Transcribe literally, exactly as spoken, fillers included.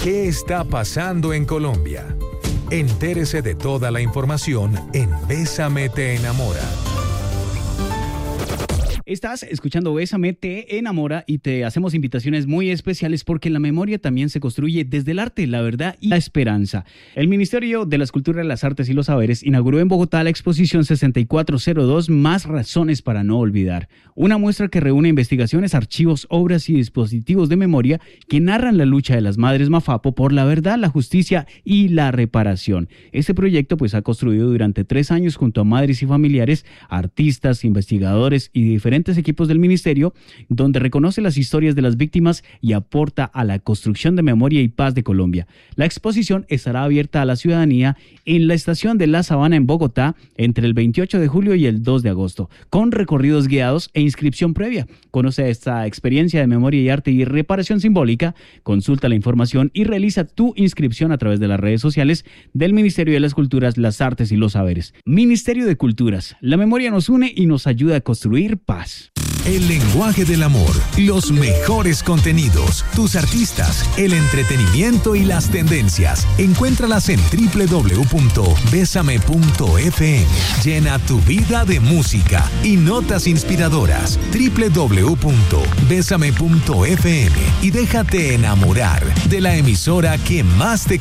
¿Qué está pasando en Colombia? Entérese de toda la información en Bésame te enamora. Estás escuchando Bésame te enamora y te hacemos invitaciones muy especiales porque la memoria también se construye desde el arte, la verdad y la esperanza. El Ministerio de las Culturas, las Artes y los Saberes inauguró en Bogotá la exposición sesenta y cuatro cero dos Más razones para no olvidar. Una muestra que reúne investigaciones, archivos, obras y dispositivos de memoria que narran la lucha de las madres Mafapo por la verdad, la justicia y la reparación. Este proyecto pues ha construido durante tres años junto a madres y familiares, artistas, investigadores y diferentes equipos del ministerio, donde reconoce las historias de las víctimas y aporta a la construcción de memoria y paz de Colombia. La exposición estará abierta a la ciudadanía en la estación de La Sabana en Bogotá entre el veintiocho de julio y el dos de agosto, con recorridos guiados e inscripción previa. Conoce esta experiencia de memoria y arte y reparación simbólica, consulta la información y realiza tu inscripción a través de las redes sociales del Ministerio de las Culturas, las Artes y los Saberes. Ministerio de Culturas, la memoria nos une y nos ayuda a construir paz. El lenguaje del amor, los mejores contenidos, tus artistas, el entretenimiento y las tendencias. Encuéntralas en doble u doble u doble u punto besame punto efe eme. Llena tu vida de música y notas inspiradoras. doble u doble u doble u punto besame punto efe eme y déjate enamorar de la emisora que más te